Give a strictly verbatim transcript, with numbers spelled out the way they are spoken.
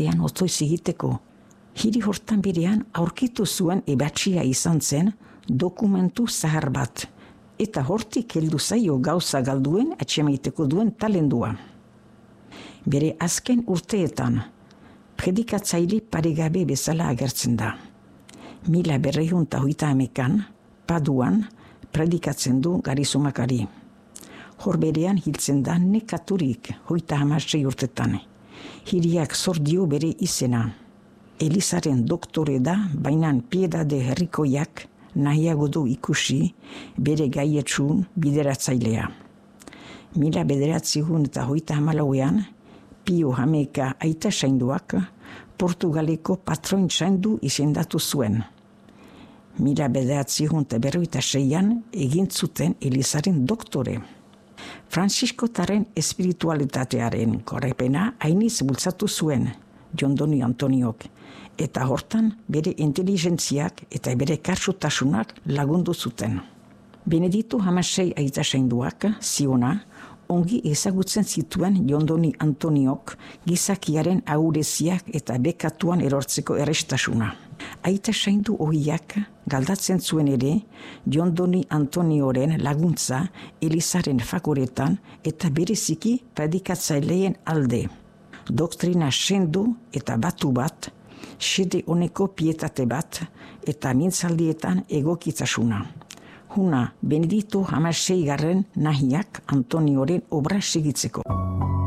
ean otoiz egiteko. Hiri hortan berean aurkitu zuen ebatxia izan zen dokumentu zahar bat, eta hortik heldu zaio gauza galduen atxemaiteko duen talendua. Bere azken urteetan, predikatzaile paregabe bezala agertzen da. Mila berrehun eta hogeita hamekan, Paduan, predikatzen du Garizumakari. Hor berean hiltzen da nekaturik hogeita hamasei urtetan. Hiriak zor dio bere izena. Elizaren doktore da, bainan Piedade herrikoiak nahiago du ikusi bere gaietsun bideratzailea. Mila bederatziehun eta hogeita hamalauean, Pio Hameka aita sainduak Portugaleko patroin saindu izendatu zuen. Mila bederatziehun eta berrogeita seian egin zuten Elizaren doktore. Fransiskotaren espiritualitatearen korrepena hainiz bultzatu zuen Jondoni Antoniok, eta hortan bere inteligentziak eta bere karsutasunak lagundu zuten. Benedito hamasei aita sainduak, ziona, ongi ezagutzen zituen Jondoni Antoniok gizakiaren ahureziak eta bekatuan erortzeko errestasuna. Aita saindu ohiak galdatzen zuen ere Jondoni Antonioren laguntza Elizaren fakoretan eta bereziki predikatzaileen alde. Doktrina sendu eta batu bat, xede honeko pietate bat eta mintzaldietan egokitasuna. Huna Benedito hamasei garren nahiak Antonioren obra segitzeko.